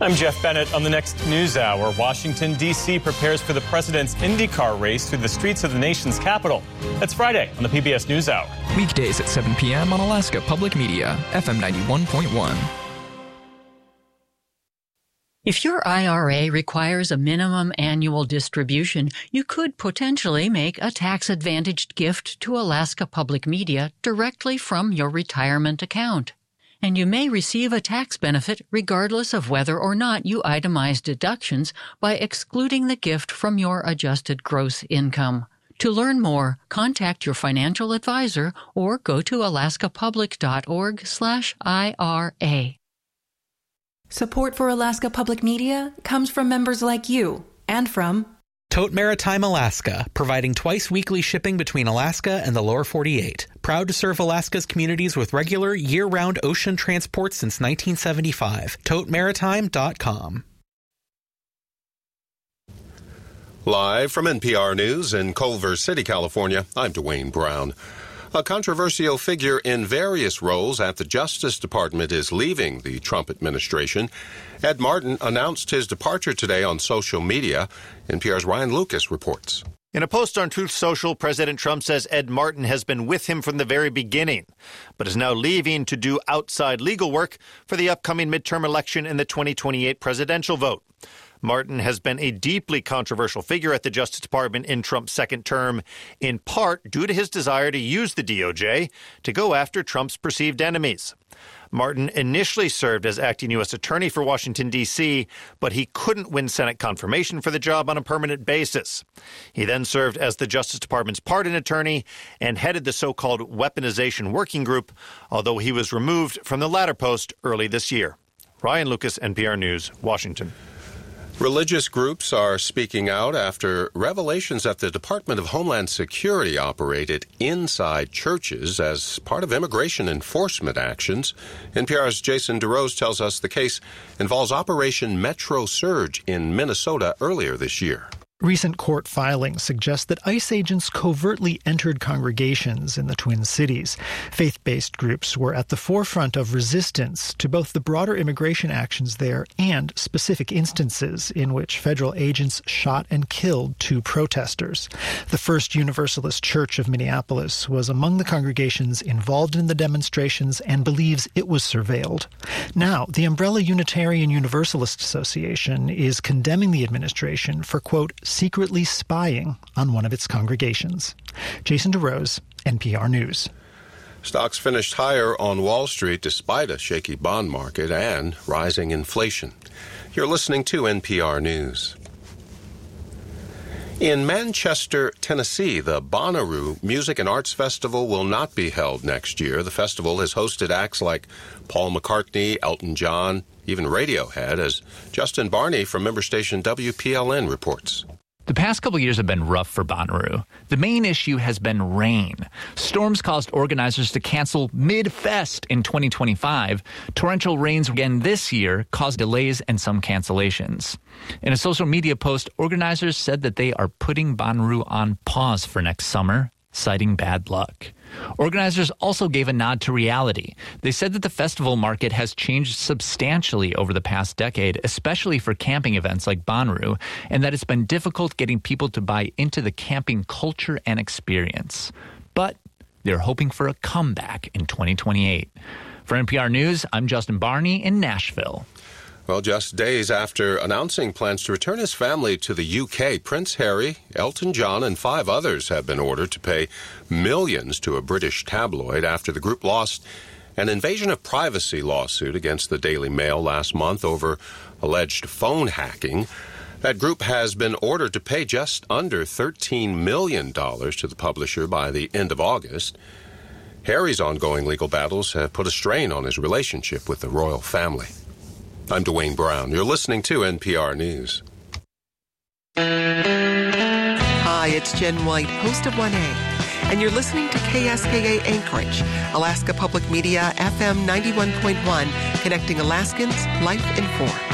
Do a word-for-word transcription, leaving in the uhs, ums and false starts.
I'm Jeff Bennett. On the next News Hour, Washington, D C prepares for the president's IndyCar race through the streets of the nation's capital. That's Friday on the P B S News Hour. Weekdays at seven p.m. on Alaska Public Media, F M ninety-one point one. If your I R A requires a minimum annual distribution, you could potentially make a tax-advantaged gift to Alaska Public Media directly from your retirement account. And you may receive a tax benefit regardless of whether or not you itemize deductions by excluding the gift from your adjusted gross income. To learn more, contact your financial advisor or go to alaskapublic.org slash IRA. Support for Alaska Public Media comes from members like you and from Tote Maritime Alaska, providing twice weekly shipping between Alaska and the lower forty-eight. Proud to serve Alaska's communities with regular, year-round ocean transport since nineteen seventy-five. tote maritime dot com. Live from N P R News in Culver City, California, I'm Dwayne Brown. A controversial figure in various roles at the Justice Department is leaving the Trump administration. Ed Martin announced his departure today on social media. N P R's Ryan Lucas reports. In a post on Truth Social, President Trump says Ed Martin has been with him from the very beginning, but is now leaving to do outside legal work for the upcoming midterm election and the twenty twenty-eight presidential vote. Martin has been a deeply controversial figure at the Justice Department in Trump's second term, in part due to his desire to use the D O J to go after Trump's perceived enemies. Martin initially served as acting U S attorney for Washington, D C, but he couldn't win Senate confirmation for the job on a permanent basis. He then served as the Justice Department's pardon attorney and headed the so-called weaponization working group, although he was removed from the latter post early this year. Ryan Lucas, N P R News, Washington. Religious groups are speaking out after revelations that the Department of Homeland Security operated inside churches as part of immigration enforcement actions. N P R's Jason DeRose tells us the case involves Operation Metro Surge in Minnesota earlier this year. Recent court filings suggest that ICE agents covertly entered congregations in the Twin Cities. Faith-based groups were at the forefront of resistance to both the broader immigration actions there and specific instances in which federal agents shot and killed two protesters. The First Universalist Church of Minneapolis was among the congregations involved in the demonstrations and believes it was surveilled. Now, the Umbrella Unitarian Universalist Association is condemning the administration for, quote, secretly spying on one of its congregations. Jason DeRose, N P R News. Stocks finished higher on Wall Street despite a shaky bond market and rising inflation. You're listening to N P R News. In Manchester, Tennessee, the Bonnaroo Music and Arts Festival will not be held next year. The festival has hosted acts like Paul McCartney, Elton John, even Radiohead, as Justin Barney from member station W P L N reports. The past couple years have been rough for Bonnaroo. The main issue has been rain. Storms caused organizers to cancel mid-fest in twenty twenty-five. Torrential rains again this year caused delays and some cancellations. In a social media post, organizers said that they are putting Bonnaroo on pause for next summer, citing bad luck. Organizers also gave a nod to reality. They said that the festival market has changed substantially over the past decade, especially for camping events like Bonnaroo, and that it's been difficult getting people to buy into the camping culture and experience. But they're hoping for a comeback in twenty twenty-eight. For N P R News, I'm Justin Barney in Nashville. Well, just days after announcing plans to return his family to the U K, Prince Harry, Elton John, and five others have been ordered to pay millions to a British tabloid after the group lost an invasion of privacy lawsuit against the Daily Mail last month over alleged phone hacking. That group has been ordered to pay just under thirteen million dollars to the publisher by the end of August. Harry's ongoing legal battles have put a strain on his relationship with the royal family. I'm Dwayne Brown. You're listening to N P R News. Hi, it's Jen White, host of one A, and you're listening to K S K A Anchorage, Alaska Public Media, F M ninety-one point one, connecting Alaskans, life informed.